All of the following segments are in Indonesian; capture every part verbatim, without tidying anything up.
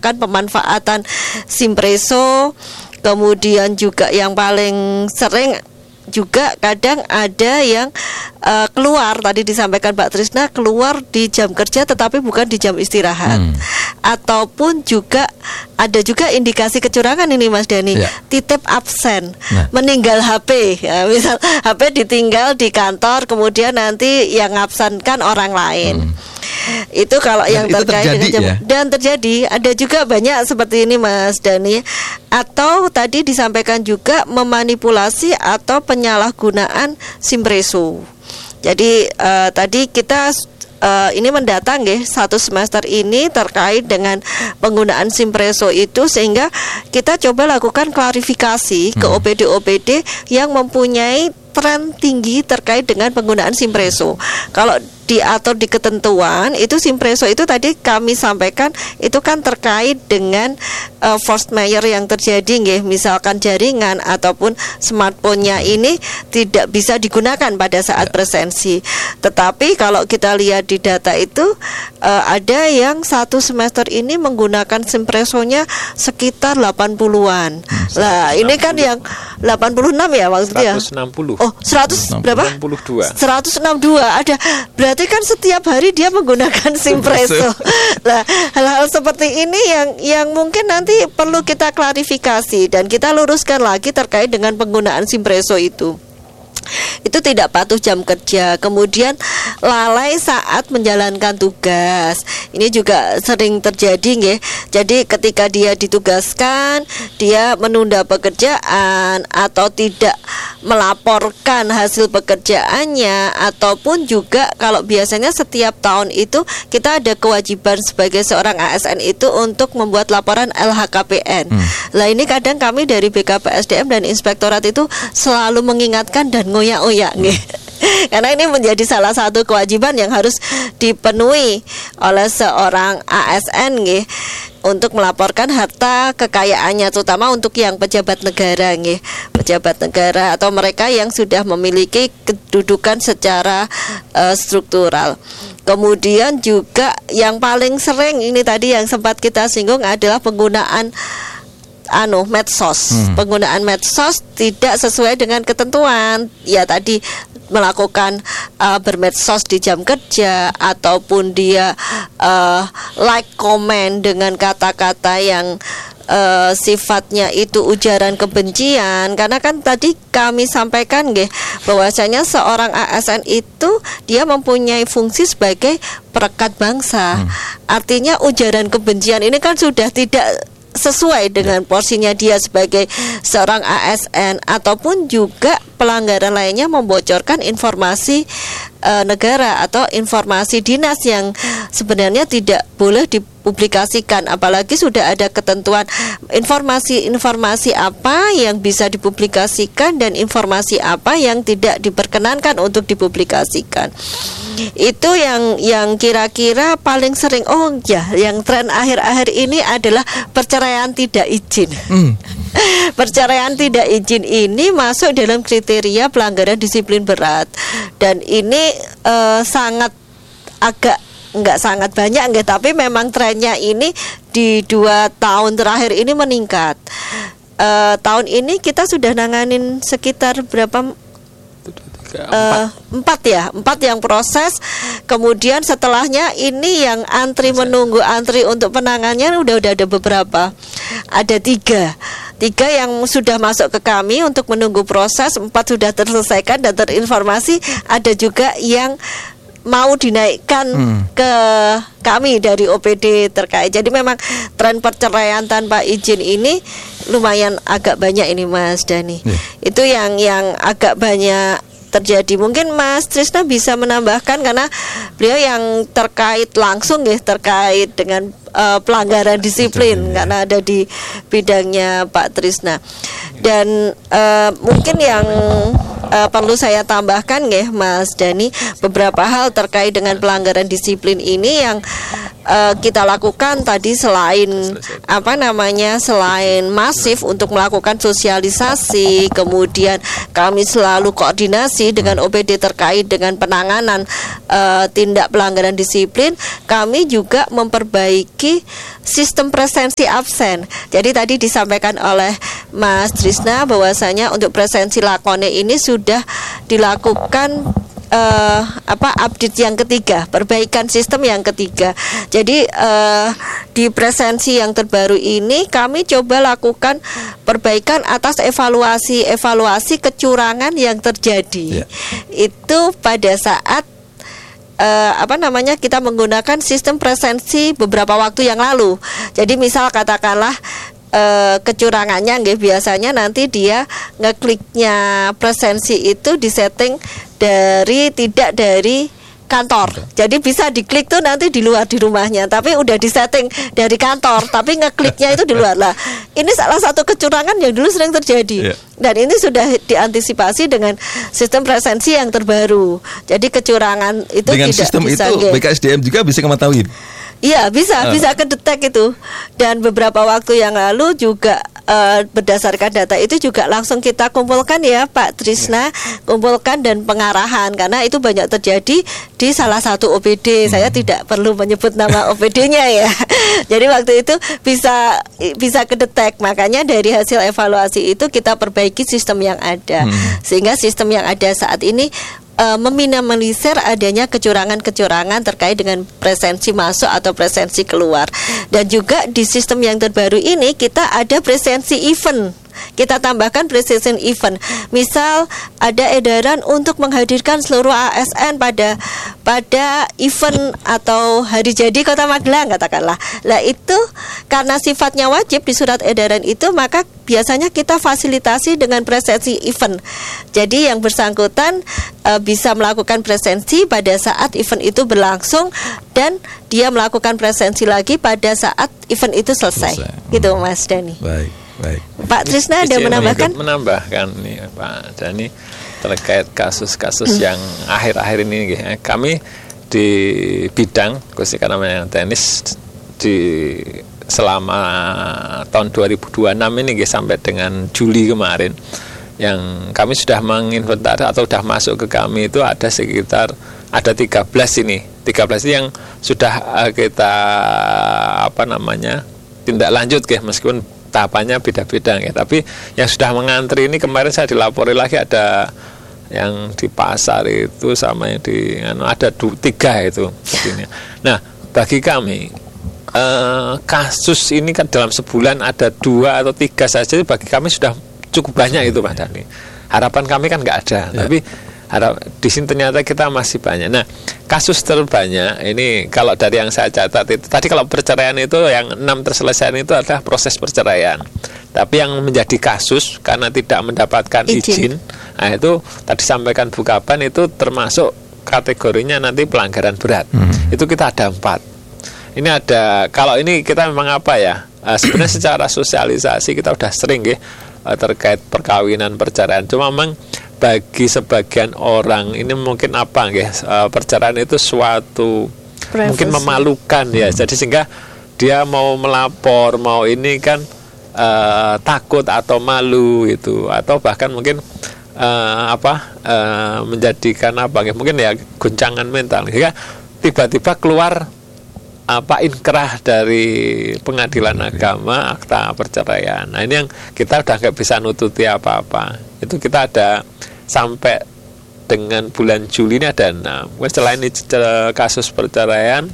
misalkan pemanfaatan Simpreso. Kemudian juga yang paling sering juga kadang ada yang uh, keluar, tadi disampaikan Mbak Trisna, keluar di jam kerja tetapi bukan di jam istirahat. hmm. Ataupun juga ada juga indikasi kecurangan ini Mas Dani, ya. Titip absen, nah. meninggal H P ya, misal H P ditinggal di kantor, kemudian nanti yang ngabsenkan orang lain. hmm. Itu kalau dan yang terkait dengan jam, ya? Dan terjadi ada juga banyak seperti ini Mas Dani. Atau tadi disampaikan juga memanipulasi atau penyalahgunaan Simpreso. Jadi uh, tadi kita uh, ini mendata nggih satu semester ini terkait dengan penggunaan Simpreso itu, sehingga kita coba lakukan klarifikasi hmm. ke O P D O P D yang mempunyai tren tinggi terkait dengan penggunaan Simpreso. Kalau diatur di ketentuan itu Simpreso itu tadi kami sampaikan itu kan terkait dengan uh, force majeure yang terjadi nggih, misalkan jaringan ataupun smartphone-nya ini tidak bisa digunakan pada saat presensi. Tetapi kalau kita lihat di data itu uh, ada yang satu semester ini menggunakan Simpreso-nya sekitar delapan puluhan. Hmm, lah ini kan yang delapan puluh enam ya maksudnya. seratus enam puluh. Oh, seratus berapa? enam puluh dua. seratus enam puluh dua ada. Berarti kan setiap hari dia menggunakan Simpreso. Nah, hal-hal seperti ini yang yang mungkin nanti perlu kita klarifikasi dan kita luruskan lagi terkait dengan penggunaan Simpreso itu. Itu tidak patuh jam kerja, kemudian lalai saat menjalankan tugas. Ini juga sering terjadi nggih. Jadi ketika dia ditugaskan, dia menunda pekerjaan atau tidak melaporkan hasil pekerjaannya, ataupun juga kalau biasanya setiap tahun itu kita ada kewajiban sebagai seorang A S N itu untuk membuat laporan L H K P N. Hmm. Lah ini kadang kami dari B K P S D M dan Inspektorat itu selalu mengingatkan dan ngoyak-ngoyak nih. Karena ini menjadi salah satu kewajiban yang harus dipenuhi oleh seorang A S N nggih, untuk melaporkan harta kekayaannya, terutama untuk yang pejabat negara nggih, pejabat negara atau mereka yang sudah memiliki kedudukan secara uh, struktural. Kemudian juga yang paling sering ini tadi yang sempat kita singgung adalah penggunaan anu medsos. Hmm. Penggunaan medsos tidak sesuai dengan ketentuan. Ya tadi melakukan uh, bermedsos di jam kerja, ataupun dia uh, like komen dengan kata-kata yang uh, sifatnya itu ujaran kebencian. Karena kan tadi kami sampaikan nggih bahwasanya seorang A S N itu dia mempunyai fungsi sebagai perekat bangsa. Hmm. Artinya ujaran kebencian ini kan sudah tidak sesuai dengan porsinya dia sebagai seorang A S N, ataupun juga pelanggaran lainnya membocorkan informasi e, negara atau informasi dinas yang sebenarnya tidak boleh dipublikasikan. Apalagi sudah ada ketentuan informasi-informasi apa yang bisa dipublikasikan dan informasi apa yang tidak diperkenankan untuk dipublikasikan. Itu yang yang kira-kira paling sering. Oh ya, yang tren akhir-akhir ini adalah perceraian tidak izin. Hmm. Perceraian tidak izin ini masuk dalam kriteria pelanggaran disiplin berat, dan ini uh, sangat agak nggak sangat banyak nggak, tapi memang trennya ini di dua tahun terakhir ini meningkat. Uh, tahun ini kita sudah nanganin sekitar berapa? Uh, empat ya, empat yang proses. Kemudian setelahnya ini yang antri menunggu antri untuk penanganannya udah udah ada beberapa, ada tiga, tiga yang sudah masuk ke kami untuk menunggu proses, empat sudah terselesaikan dan terinformasi. Ada juga yang mau dinaikkan hmm. ke kami dari O P D terkait. Jadi memang tren perceraian tanpa izin ini lumayan agak banyak ini Mas Dani. Yeah. Itu yang yang agak banyak terjadi. Mungkin Mas Trisna bisa menambahkan karena beliau yang terkait langsung ya terkait dengan uh, pelanggaran disiplin. Betul, ya. Karena ada di bidangnya Pak Trisna. Dan uh, mungkin yang uh, perlu saya tambahkan ya Mas Dani, beberapa hal terkait dengan pelanggaran disiplin ini yang uh, kita lakukan tadi selain apa namanya selain masif untuk melakukan sosialisasi, kemudian kami selalu koordinasi dengan O P D terkait dengan penanganan uh, tindak pelanggaran disiplin. Kami juga memperbaiki memperbaiki sistem presensi absen. Jadi tadi disampaikan oleh Mas Trisna bahwasanya untuk presensi lakone ini sudah dilakukan Uh, apa update yang ketiga, perbaikan sistem yang ketiga. Jadi uh, di presensi yang terbaru ini kami coba lakukan perbaikan atas evaluasi evaluasi kecurangan yang terjadi. Yeah. Itu pada saat uh, apa namanya kita menggunakan sistem presensi beberapa waktu yang lalu. Jadi misal katakanlah Uh, kecurangannya nggih, biasanya nanti dia ngekliknya presensi itu disetting dari tidak dari kantor. Jadi bisa diklik tuh nanti di luar di rumahnya, tapi udah disetting dari kantor, tapi ngekliknya itu di luar lah. Ini salah satu kecurangan yang dulu sering terjadi. Yeah. Dan ini sudah diantisipasi dengan sistem presensi yang terbaru. Jadi kecurangan itu dengan tidak sistem bisa, itu B K S D M juga bisa mengetahui. Iya bisa, uh. bisa kedetek itu. Dan beberapa waktu yang lalu juga uh, berdasarkan data itu juga langsung kita kumpulkan ya Pak Trisna, kumpulkan dan pengarahan, karena itu banyak terjadi di salah satu O P D. hmm. Saya tidak perlu menyebut nama O P D-nya ya. Jadi waktu itu bisa bisa kedetek. Makanya dari hasil evaluasi itu kita perbaiki sistem yang ada, hmm. sehingga sistem yang ada saat ini Uh, meminimalisir adanya kecurangan-kecurangan terkait dengan presensi masuk atau presensi keluar. Dan juga di sistem yang terbaru ini kita ada presensi event. Kita tambahkan presensi event. Misal ada edaran untuk menghadirkan seluruh A S N pada pada event atau hari jadi Kota Magelang katakanlah. Lah itu karena sifatnya wajib di surat edaran itu, maka biasanya kita fasilitasi dengan presensi event. Jadi yang bersangkutan e, bisa melakukan presensi pada saat event itu berlangsung, dan dia melakukan presensi lagi pada saat event itu selesai. selesai. Gitu Mas Dani. Baik. Baik. Pak Trisna ada menambahkan? Menambahkan nih Pak Dani terkait kasus-kasus hmm. yang akhir-akhir ini. Kami di bidang khususnya namanya tenis di selama tahun dua ribu dua puluh enam ini sampai dengan Juli kemarin, yang kami sudah menginventaris atau sudah masuk ke kami itu ada sekitar ada tiga belas ini, tiga belas yang sudah kita apa namanya tindak lanjut ya, meskipun tahapannya beda-beda ya. Tapi yang sudah mengantri ini kemarin saya dilapori lagi ada yang di pasar itu sama yang di ada du, tiga itu. Nah bagi kami eh, kasus ini kan dalam sebulan ada dua atau tiga saja, bagi kami sudah cukup banyak itu Pak Dani. Harapan kami kan nggak ada, ya. Tapi harap di sini ternyata kita masih banyak. Nah, kasus terbanyak ini kalau dari yang saya catat itu tadi, kalau perceraian itu yang enam terselesaikan itu adalah proses perceraian. Tapi yang menjadi kasus karena tidak mendapatkan izin, izin nah itu tadi sampaikan Bu Kaban itu termasuk kategorinya nanti pelanggaran berat. Hmm. Itu kita ada empat. Ini ada, kalau ini kita memang apa ya? Uh, sebenarnya secara sosialisasi kita udah sering ya uh, terkait perkawinan perceraian. Cuma memang bagi sebagian orang ini mungkin apa ya, uh, perceraian itu suatu Privacy. mungkin memalukan ya. Jadi sehingga dia mau melapor, mau ini kan uh, takut atau malu itu, atau bahkan mungkin uh, apa uh, menjadikan apa ya, mungkin ya guncangan mental. Sehingga tiba-tiba keluar apa inkrah dari pengadilan agama akta perceraian. Nah ini yang kita udah nggak bisa nututi apa-apa. Itu kita ada sampai dengan bulan Juli ini ada enam. Selain ini kasus perceraian,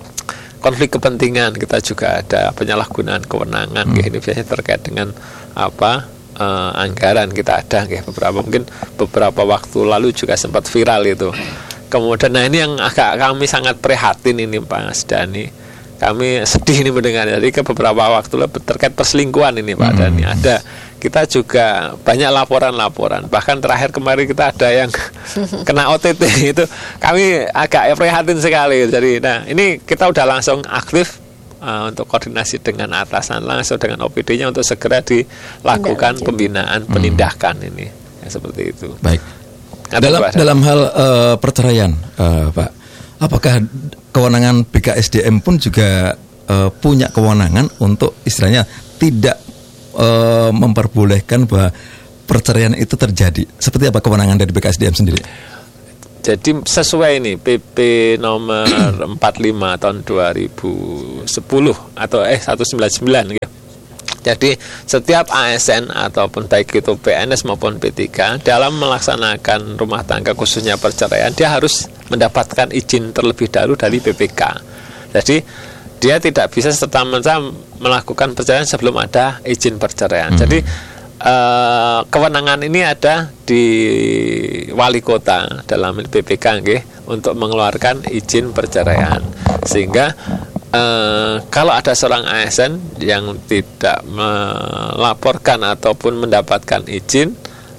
konflik kepentingan, kita juga ada penyalahgunaan kewenangan. Hmm. Ini biasanya terkait dengan apa uh, anggaran kita ada. Beberapa mungkin beberapa waktu lalu juga sempat viral itu. Kemudian nah ini yang agak kami sangat prihatin ini Pak Dani. Kami sedih ini mendengar dari ke beberapa waktu lalu terkait perselingkuhan ini Pak hmm. Dani. Ada kita juga banyak laporan-laporan. Bahkan terakhir kemarin kita ada yang kena O T T itu. Kami agak prihatin sekali. Jadi nah ini kita udah langsung aktif uh, untuk koordinasi dengan atasan langsung dengan O P D-nya untuk segera dilakukan pembinaan hmm. penindakan ini. Ya, seperti itu. Baik. Dalam, dalam hal uh, perceraian, uh, Pak, apakah kewenangan B K S D M pun juga uh, punya kewenangan untuk istilahnya tidak uh, memperbolehkan bahwa perceraian itu terjadi? Seperti apa kewenangan dari B K S D M sendiri? Jadi sesuai ini P P nomor empat puluh lima tahun dua ribu sepuluh atau eh seratus sembilan puluh sembilan gitu. Jadi setiap A S N ataupun baik itu P N S maupun P tiga dalam melaksanakan rumah tangga khususnya perceraian, dia harus mendapatkan izin terlebih dahulu dari B P K. Jadi dia tidak bisa serta-merta melakukan perceraian sebelum ada izin perceraian. Hmm. Jadi eh, kewenangan ini ada di wali kota dalam B P K nggih, untuk mengeluarkan izin perceraian. Sehingga Uh, kalau ada seorang A S N yang tidak melaporkan ataupun mendapatkan izin,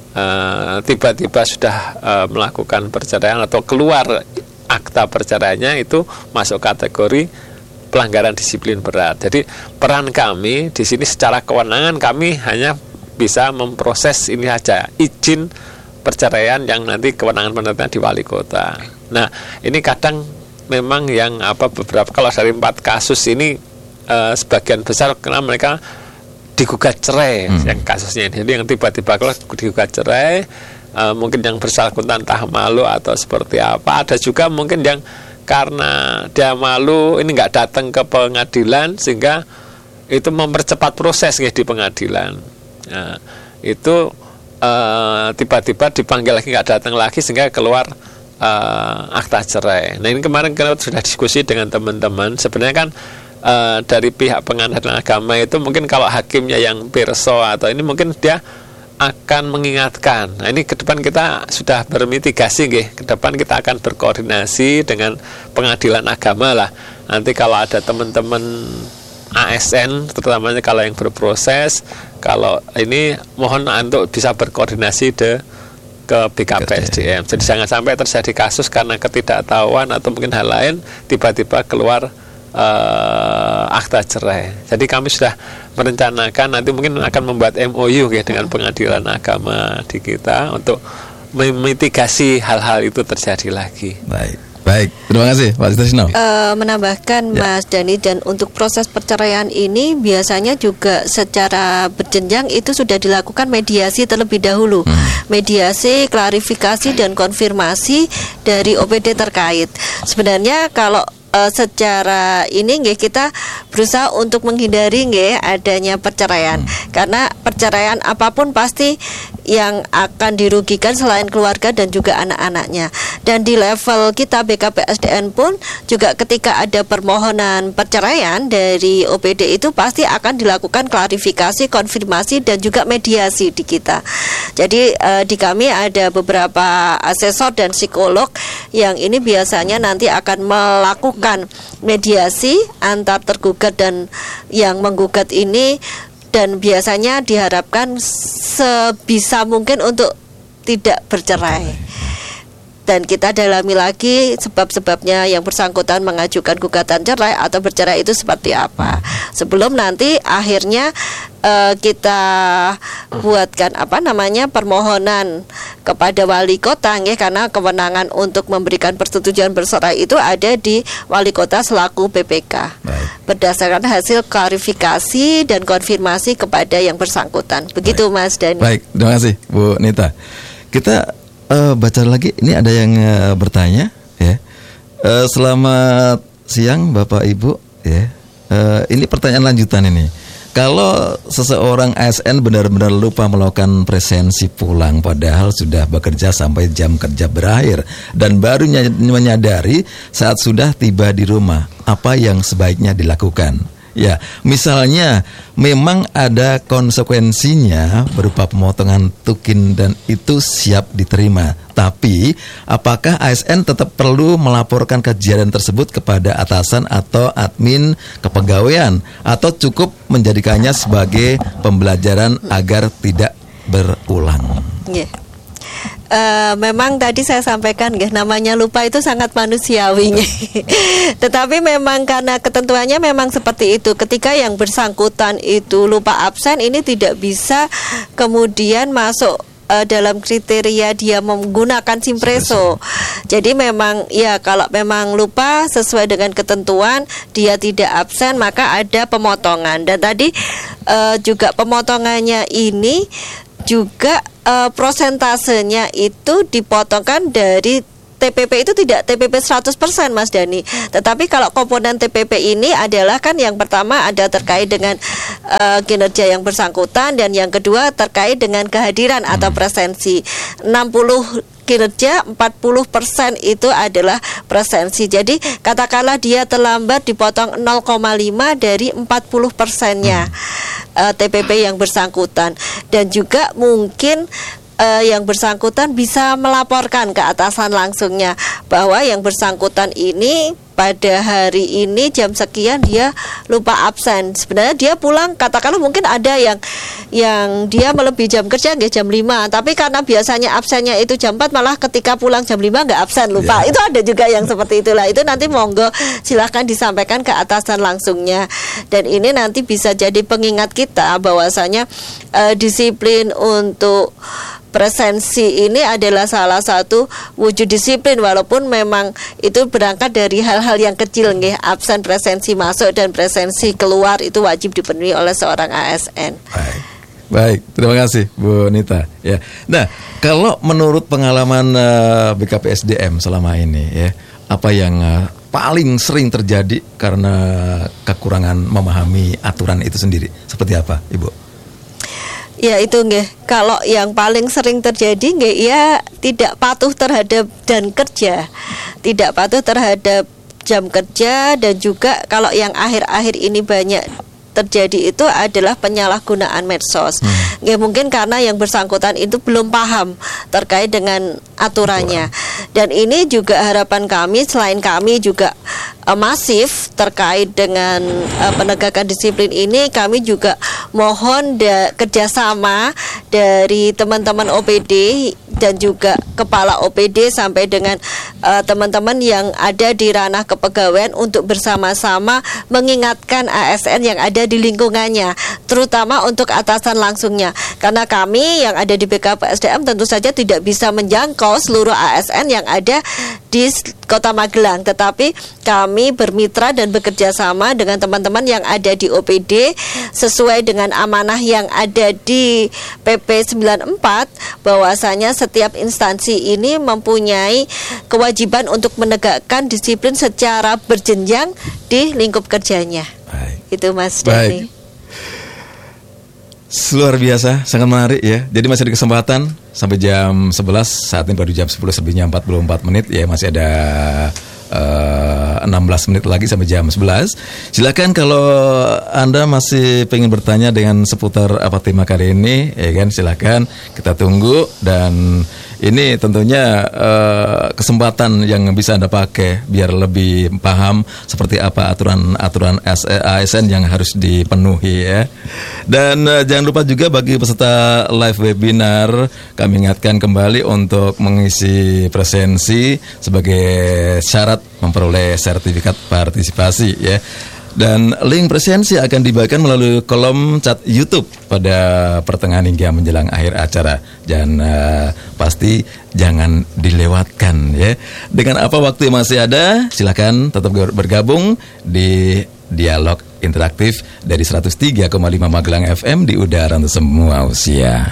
uh, tiba-tiba sudah uh, melakukan perceraian atau keluar akta perceraiannya, itu masuk kategori pelanggaran disiplin berat. Jadi peran kami di sini secara kewenangan kami hanya bisa memproses ini saja, izin perceraian yang nanti kewenangan penentuan di wali kota. Nah, ini kadang memang yang apa beberapa, kalau dari empat kasus ini uh, sebagian besar karena mereka digugat cerai, hmm. yang kasusnya ini. Jadi yang tiba-tiba kalau digugat cerai, uh, mungkin yang bersangkutan entah malu atau seperti apa. Ada juga mungkin yang karena dia malu ini nggak datang ke pengadilan, sehingga itu mempercepat proses ya di pengadilan. Nah, itu uh, tiba-tiba dipanggil lagi nggak datang lagi, sehingga keluar Uh, akta cerai. Nah, ini kemarin kita sudah diskusi dengan teman-teman. Sebenarnya kan uh, dari pihak pengadilan agama itu mungkin kalau hakimnya yang pirsa atau ini mungkin dia akan mengingatkan. Nah, ini ke depan kita sudah bermitigasi nggih. Ke depan kita akan berkoordinasi dengan pengadilan agama lah. Nanti kalau ada teman-teman A S N, terutamanya kalau yang berproses, kalau ini mohon untuk bisa berkoordinasi de ke B K P S D M. Jadi jangan sampai terjadi kasus karena ketidaktahuan atau mungkin hal lain tiba-tiba keluar uh, akta cerai. Jadi kami sudah merencanakan nanti mungkin akan membuat M O U ya dengan pengadilan agama di kita untuk memitigasi hal-hal itu terjadi lagi. Baik. Baik, terima kasih Pak Sutrisno. Uh, menambahkan ya. Mas Dani, dan untuk proses perceraian ini biasanya juga secara berjenjang itu sudah dilakukan mediasi terlebih dahulu. Hmm. Mediasi, klarifikasi dan konfirmasi dari O P D terkait. Sebenarnya kalau uh, secara ini nggih kita berusaha untuk menghindari nggih adanya perceraian. Hmm. Karena perceraian apapun pasti yang akan dirugikan selain keluarga dan juga anak-anaknya. Dan di level kita B K P S D M pun juga ketika ada permohonan perceraian dari O P D itu pasti akan dilakukan klarifikasi, konfirmasi dan juga mediasi di kita. Jadi eh, di kami ada beberapa asesor dan psikolog yang ini biasanya nanti akan melakukan mediasi antar tergugat dan yang menggugat ini, dan biasanya diharapkan sebisa mungkin untuk tidak bercerai. Dan kita dalami lagi sebab-sebabnya yang bersangkutan mengajukan gugatan cerai atau bercerai itu seperti apa. Sebelum nanti akhirnya uh, kita buatkan apa namanya permohonan kepada wali kota ya, karena kewenangan untuk memberikan persetujuan bercerai itu ada di wali kota selaku B P K. Baik. Berdasarkan hasil klarifikasi dan konfirmasi kepada yang bersangkutan. Begitu. Baik. Mas Dani. Baik, terima kasih Bu Nita. Kita Uh, baca lagi, ini ada yang uh, bertanya ya. Uh, selamat siang Bapak Ibu ya. Uh, ini pertanyaan lanjutan ini. Kalau seseorang A S N benar-benar lupa melakukan presensi pulang padahal sudah bekerja sampai jam kerja berakhir dan baru menyadari saat sudah tiba di rumah, apa yang sebaiknya dilakukan? Ya, misalnya memang ada konsekuensinya berupa pemotongan tukin dan itu siap diterima. Tapi apakah A S N tetap perlu melaporkan kejadian tersebut kepada atasan atau admin kepegawaian, atau cukup menjadikannya sebagai pembelajaran agar tidak berulang? Yeah. Uh, memang tadi saya sampaikan ya, namanya lupa itu sangat manusiawi. Tetapi memang karena ketentuannya memang seperti itu. Ketika yang bersangkutan itu lupa absen, ini tidak bisa kemudian masuk uh, dalam kriteria dia menggunakan Simpreso. Jadi memang ya, kalau memang lupa sesuai dengan ketentuan dia tidak absen, maka ada pemotongan. Dan tadi uh, juga pemotongannya ini juga uh, prosentasenya itu dipotongkan dari T P P itu tidak T P P seratus persen Mas Dani. Tetapi kalau komponen T P P ini adalah kan yang pertama ada terkait dengan uh, kinerja yang bersangkutan, dan yang kedua terkait dengan kehadiran atau presensi. enam puluh kinerja, empat puluh persen itu adalah presensi. Jadi katakanlah dia terlambat dipotong nol koma lima dari empat puluh persennya uh, T P P yang bersangkutan. Dan juga mungkin uh, yang bersangkutan bisa melaporkan ke atasan langsungnya bahwa yang bersangkutan ini pada hari ini jam sekian dia lupa absen. Sebenarnya dia pulang, katakanlah mungkin ada yang yang dia melebihi jam kerja nggak jam lima, tapi karena biasanya absennya itu jam empat, malah ketika pulang jam lima nggak absen, lupa. Yeah. Itu ada juga yang seperti itulah. Itu nanti monggo silahkan disampaikan ke atasan langsungnya. Dan ini nanti bisa jadi pengingat kita bahwasanya uh, disiplin untuk presensi ini adalah salah satu wujud disiplin, walaupun memang itu berangkat dari hal-hal yang kecil nggih. Absen presensi masuk dan presensi keluar itu wajib dipenuhi oleh seorang A S N. Baik. Baik, terima kasih Bu Nita. Ya. Nah, kalau menurut pengalaman uh, B K P S D M selama ini ya, apa yang uh, paling sering terjadi karena kekurangan memahami aturan itu sendiri? Seperti apa, Ibu? Ya itu nggih. Kalau yang paling sering terjadi nggih ya tidak patuh terhadap dan kerja. Tidak patuh terhadap jam kerja, dan juga kalau yang akhir-akhir ini banyak terjadi itu adalah penyalahgunaan medsos. Hmm. Ya, mungkin karena yang bersangkutan itu belum paham terkait dengan aturannya. Dan ini juga harapan kami, selain kami juga uh, masif terkait dengan uh, penegakan disiplin ini, kami juga mohon da- kerjasama dari teman-teman O P D dan juga kepala O P D sampai dengan uh, teman-teman yang ada di ranah kepegawaian untuk bersama-sama mengingatkan A S N yang ada di lingkungannya, terutama untuk atasan langsungnya. Karena kami yang ada di B K P S D M tentu saja tidak bisa menjangkau seluruh A S N yang ada di Kota Magelang, tetapi kami bermitra dan bekerja sama dengan teman-teman yang ada di O P D sesuai dengan amanah yang ada di P P sembilan puluh empat, bahwasanya setiap instansi ini mempunyai kewajiban untuk menegakkan disiplin secara berjenjang di lingkup kerjanya. Baik. Itu Mas Dani. Luar biasa, sangat menarik ya. Jadi masih ada kesempatan sampai jam sebelas, saat ini baru jam sepuluh lebihnya empat puluh empat menit ya, masih ada uh, enam belas menit lagi sampai jam sebelas. Silakan kalau Anda masih pengen bertanya dengan seputar apa tema kali ini ya kan, silakan kita tunggu. Dan ini tentunya uh, kesempatan yang bisa Anda pakai biar lebih paham seperti apa aturan-aturan A S N yang harus dipenuhi ya. Dan uh, jangan lupa juga bagi peserta live webinar, kami ingatkan kembali untuk mengisi presensi sebagai syarat memperoleh sertifikat partisipasi ya. Dan link presensi akan dibagikan melalui kolom chat YouTube pada pertengahan hingga menjelang akhir acara. Dan uh, pasti jangan dilewatkan ya. Dengan apa waktu yang masih ada, silakan tetap bergabung di dialog interaktif dari seratus tiga koma lima Magelang F M di udara untuk semua usia.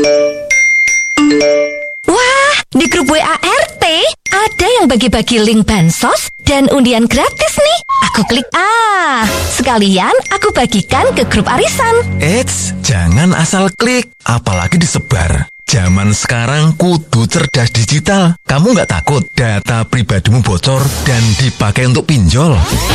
Wah, di grup W A R T ada yang bagi-bagi link bansos dan undian gratis nih. Aku klik ah, sekalian aku bagikan ke grup arisan. Eits, jangan asal klik, apalagi disebar. Zaman sekarang kudu cerdas digital. Kamu nggak takut data pribadimu bocor dan dipakai untuk pinjol?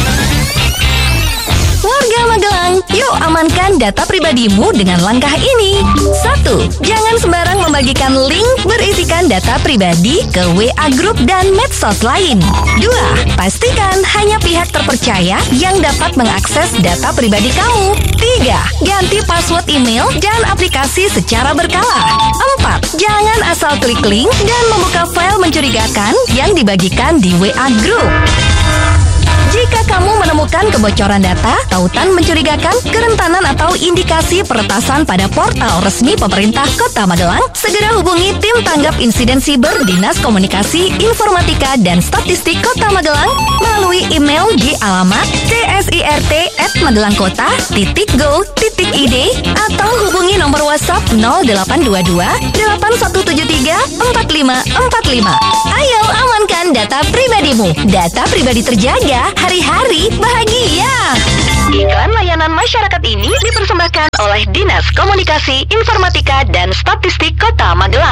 Warga Magelang, yuk amankan data pribadimu dengan langkah ini. Satu, jangan sembarang membagikan link berisikan data pribadi ke W A grup dan medsos lain. Dua, pastikan hanya pihak terpercaya yang dapat mengakses data pribadi kamu. Tiga, ganti password email dan aplikasi secara berkala. Empat, jangan asal klik link dan membuka file mencurigakan yang dibagikan di W A grup. Jika kamu menemukan kebocoran data, tautan mencurigakan, kerentanan atau indikasi peretasan pada portal resmi pemerintah Kota Magelang, segera hubungi tim tanggap insiden siber Dinas Komunikasi, Informatika, dan Statistik Kota Magelang melalui email di alamat c s i r t at magelangkota titik go titik i d atau hubungi nomor nomor WhatsApp nol delapan dua dua delapan satu tujuh tiga empat lima empat lima. Ayo amankan data pribadimu. Data pribadi terjaga, hari-hari bahagia. Iklan layanan masyarakat ini dipersembahkan oleh Dinas Komunikasi, Informatika, dan Statistik Kota Magelang.